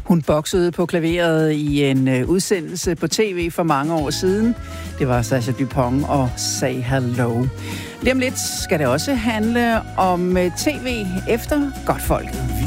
Hun boksede på klaveret i en udsendelse på tv for mange år siden. Det var Sascha Dupont og Say Hello. Lige om lidt skal det også handle om tv efter Godtfolket.